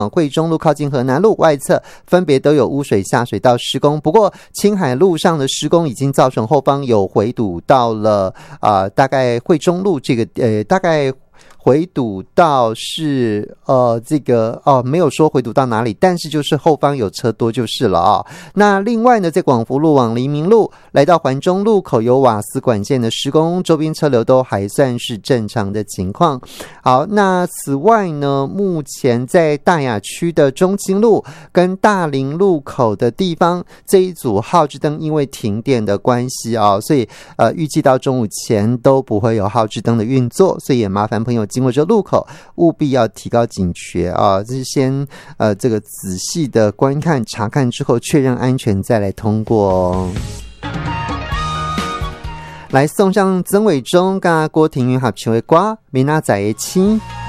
惠中路靠近河南路外侧分别都有污水下水道施工，不过青海路上的施工已经造成后方有回堵到了大概惠中路这个大概回堵到是没有说回堵到哪里，但是就是后方有车多就是了啊。那另外呢，在广福路往黎明路来到环中路口有瓦斯管线的施工，周边车流都还算是正常的情况。好，那此外呢，目前在大雅区的中清路跟大林路口的地方，这一组号志灯因为停电的关系啊，所以预计到中午前都不会有号志灯的运作，所以也麻烦朋友经过这路口务必要提高警觉啊！这是先这个仔细的观看查看之后确认安全再来通过哦。来送上曾伟忠跟郭庭云合唱的歌《明仔载的星》。